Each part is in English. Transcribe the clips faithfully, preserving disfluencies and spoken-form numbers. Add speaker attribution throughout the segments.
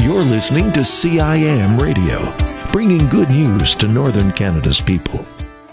Speaker 1: You're listening to C I M Radio, bringing good news to Northern Canada's people.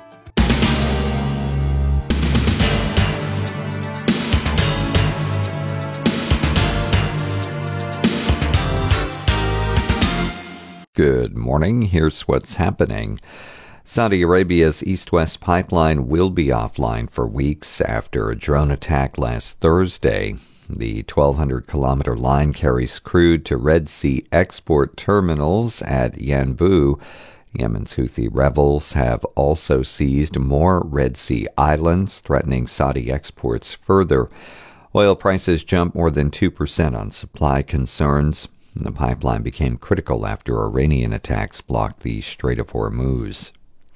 Speaker 2: Good morning. Here's what's happening. Saudi Arabia's East-West pipeline will be offline for weeks after a drone attack last Thursday. The twelve hundred kilometer line carries crude to Red Sea export terminals at Yanbu. Yemen's Houthi rebels have also seized more Red Sea islands, threatening Saudi exports further. Oil prices jumped more than two percent on supply concerns. The pipeline became critical after Iranian attacks blocked the Strait of Hormuz.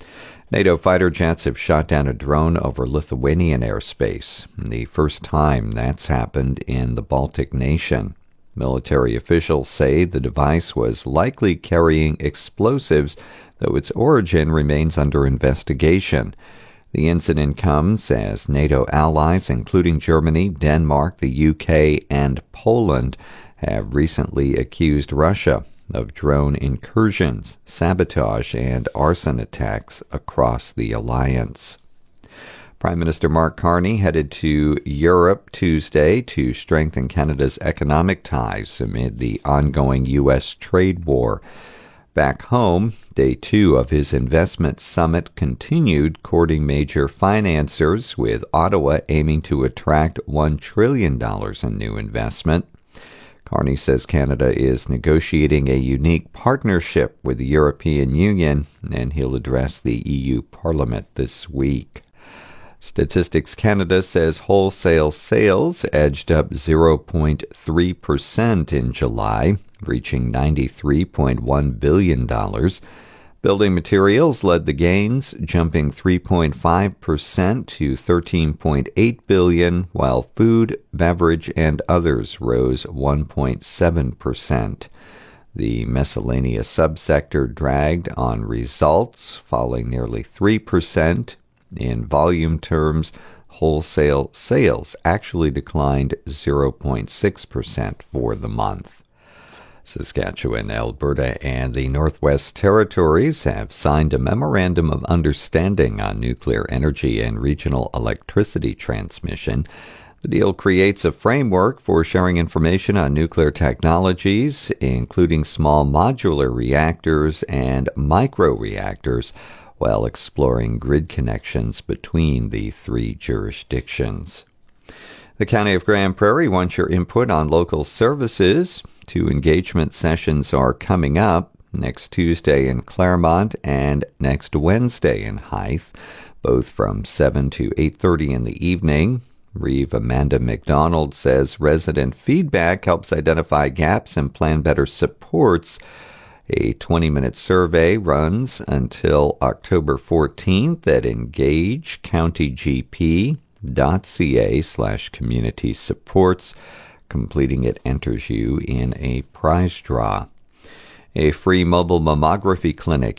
Speaker 2: NATO fighter jets have shot down a drone over Lithuanian airspace, the first time that's happened in the Baltic nation. Military officials say the device was likely carrying explosives, though its origin remains under investigation. The incident comes as NATO allies, including Germany, Denmark, the U K, and Poland, have recently accused Russia of drone incursions, sabotage, and arson attacks across the alliance. Prime Minister Mark Carney headed to Europe Tuesday to strengthen Canada's economic ties amid the ongoing U S trade war. Back home, day two of his investment summit continued courting major financiers, with Ottawa aiming to attract one trillion dollars in new investment. Carney says Canada is negotiating a unique partnership with the European Union, and he'll address the E U Parliament this week. Statistics Canada says wholesale sales edged up zero point three percent in July, reaching ninety-three point one billion dollars. Building materials led the gains, jumping three point five percent to thirteen point eight billion dollars, while food, beverage, and others rose one point seven percent. The miscellaneous subsector dragged on results, falling nearly three percent. In volume terms, wholesale sales actually declined zero point six percent for the month. Saskatchewan, Alberta, and the Northwest Territories have signed a Memorandum of Understanding on nuclear energy and regional electricity transmission. The deal creates a framework for sharing information on nuclear technologies, including small modular reactors and microreactors, while exploring grid connections between the three jurisdictions. The County of Grande Prairie wants your input on local services. Two engagement sessions are coming up, next Tuesday in Claremont and next Wednesday in Hythe, both from seven to eight thirty in the evening. Reeve Amanda McDonald says resident feedback helps identify gaps and plan better supports. A twenty-minute survey runs until October fourteenth at engagecountygp.ca slash community supports. Completing it enters you in a prize draw. A free mobile mammography clinic